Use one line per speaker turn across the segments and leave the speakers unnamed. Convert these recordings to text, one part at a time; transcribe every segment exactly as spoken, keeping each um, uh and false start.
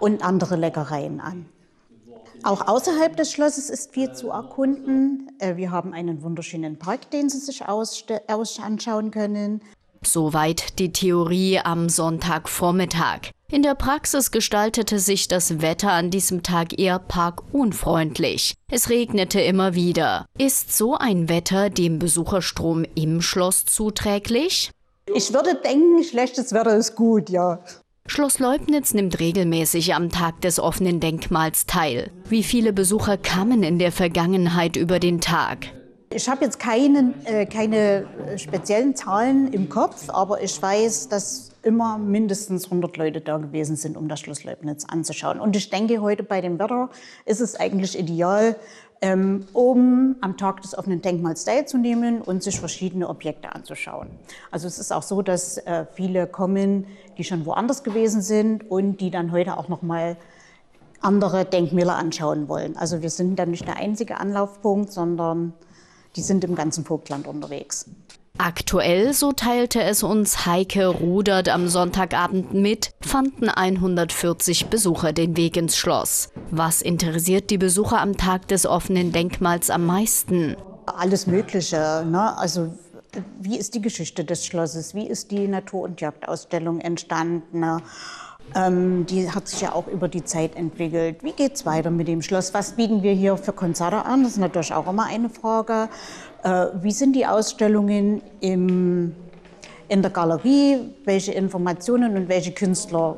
und andere Leckereien an. Auch außerhalb des Schlosses ist viel zu erkunden. Wir haben einen wunderschönen Park, den Sie sich anschauen können.
Soweit die Theorie am Sonntagvormittag. In der Praxis gestaltete sich das Wetter an diesem Tag eher parkunfreundlich. Es regnete immer wieder. Ist so ein Wetter dem Besucherstrom im Schloss zuträglich?
Ich würde denken, schlechtes Wetter ist gut, ja.
Schloss Leubnitz nimmt regelmäßig am Tag des offenen Denkmals teil. Wie viele Besucher kamen in der Vergangenheit über den Tag?
Ich habe jetzt keine, äh, keine speziellen Zahlen im Kopf, aber ich weiß, dass immer mindestens hundert Leute da gewesen sind, um das Schloss Leubnitz anzuschauen. Und ich denke, heute bei dem Wetter ist es eigentlich ideal, ähm, um am Tag des offenen Denkmals teilzunehmen und sich verschiedene Objekte anzuschauen. Also es ist auch so, dass äh, viele kommen, die schon woanders gewesen sind und die dann heute auch noch mal andere Denkmäler anschauen wollen. Also wir sind dann nicht der einzige Anlaufpunkt, sondern die sind im ganzen Vogtland unterwegs.
Aktuell, so teilte es uns Heike Rudert am Sonntagabend mit, fanden hundertvierzig Besucher den Weg ins Schloss. Was interessiert die Besucher am Tag des offenen Denkmals am meisten?
Alles Mögliche, ne? Also wie ist die Geschichte des Schlosses? Wie ist die Natur- und Jagdausstellung entstanden? Ne? Ähm, die hat sich ja auch über die Zeit entwickelt. Wie geht es weiter mit dem Schloss? Was bieten wir hier für Konzerte an? Das ist natürlich auch immer eine Frage. Äh, wie sind die Ausstellungen im, in der Galerie? Welche Informationen und welche Künstler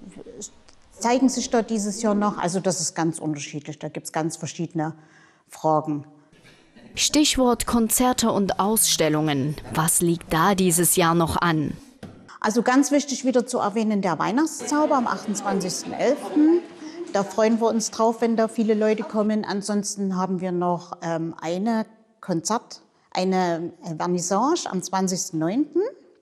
zeigen sich da dieses Jahr noch? Also das ist ganz unterschiedlich. Da gibt es ganz verschiedene Fragen.
Stichwort Konzerte und Ausstellungen. Was liegt da dieses Jahr noch an?
Also ganz wichtig wieder zu erwähnen, der Weihnachtszauber am achtundzwanzigsten elften Da freuen wir uns drauf, wenn da viele Leute kommen. Ansonsten haben wir noch ähm, eine Konzert, eine Vernissage am zwanzigsten neunten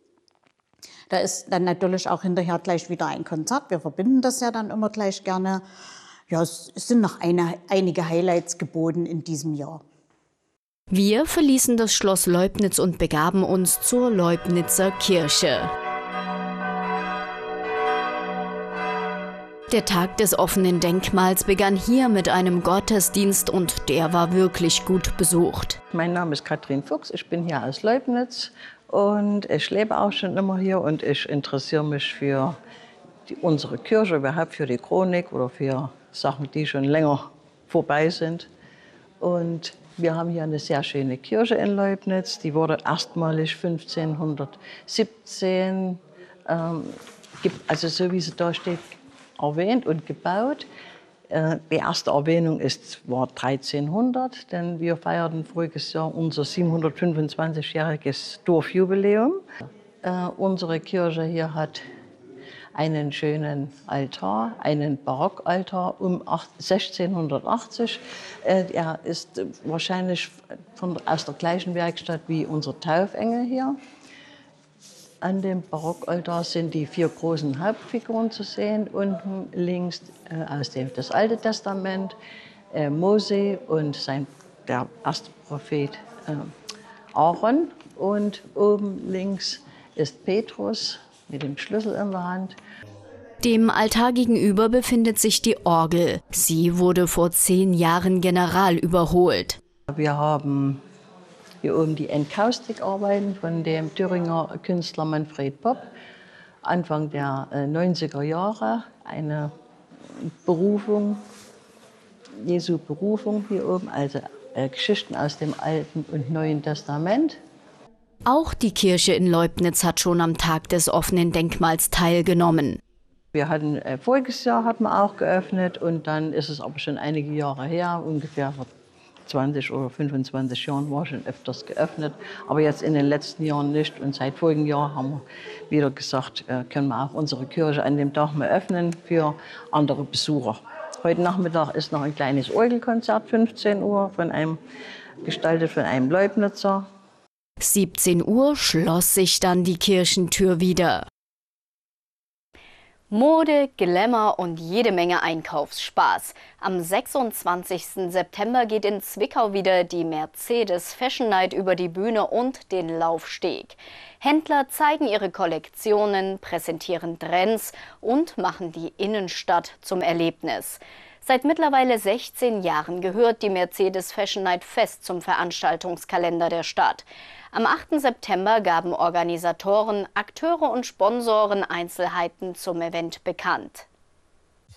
Da ist dann natürlich auch hinterher gleich wieder ein Konzert. Wir verbinden das ja dann immer gleich gerne. Ja, es sind noch eine, einige Highlights geboten in diesem Jahr.
Wir verließen das Schloss Leubnitz und begaben uns zur Leubnitzer Kirche. Der Tag des offenen Denkmals begann hier mit einem Gottesdienst und der war wirklich gut besucht.
Mein Name ist Katrin Fuchs, ich bin hier aus Leubnitz und ich lebe auch schon immer hier und ich interessiere mich für die, unsere Kirche, überhaupt für die Chronik oder für Sachen, die schon länger vorbei sind. Und wir haben hier eine sehr schöne Kirche in Leubnitz, die wurde erstmalig fünfzehnhundertsiebzehn, ähm, also so wie sie da steht, erwähnt und gebaut. Die erste Erwähnung ist, war dreizehnhundert, denn wir feierten voriges Jahr unser siebenhundertfünfundzwanzigjähriges Dorfjubiläum. Äh, unsere Kirche hier hat einen schönen Altar, einen Barockaltar um sechzehnhundertachtzig. Äh, er ist wahrscheinlich von, aus der gleichen Werkstatt wie unser Taufengel hier. An dem Barockaltar sind die vier großen Hauptfiguren zu sehen. Unten links äh, aus dem das Alte Testament, äh, Mose und sein, der erste Prophet äh, Aaron. Und oben links ist Petrus mit dem Schlüssel in der Hand.
Dem Altar gegenüber befindet sich die Orgel. Sie wurde vor zehn Jahren general überholt.
Wir haben hier oben die Enkaustik-Arbeiten von dem Thüringer Künstler Manfred Popp, Anfang der neunziger Jahre, eine Berufung, Jesu Berufung hier oben, also äh, Geschichten aus dem Alten und Neuen Testament.
Auch die Kirche in Leubnitz hat schon am Tag des offenen Denkmals teilgenommen.
Wir hatten, äh, voriges Jahr hatten wir auch geöffnet und dann ist es aber schon einige Jahre her, ungefähr vor zwanzig oder fünfundzwanzig Jahren war schon öfters geöffnet, aber jetzt in den letzten Jahren nicht. Und seit vorigen Jahr haben wir wieder gesagt, äh, können wir auch unsere Kirche an dem Tag mal öffnen für andere Besucher. Heute Nachmittag ist noch ein kleines Orgelkonzert, fünfzehn Uhr, von einem, gestaltet von einem Leubnitzer.
siebzehn Uhr schloss sich dann die Kirchentür wieder. Mode, Glamour und jede Menge Einkaufsspaß. Am sechsundzwanzigsten September geht in Zwickau wieder die Mercedes Fashion Night über die Bühne und den Laufsteg. Händler zeigen ihre Kollektionen, präsentieren Trends und machen die Innenstadt zum Erlebnis. Seit mittlerweile sechzehn Jahren gehört die Mercedes Fashion Night fest zum Veranstaltungskalender der Stadt. Am achten September gaben Organisatoren, Akteure und Sponsoren Einzelheiten zum Event bekannt.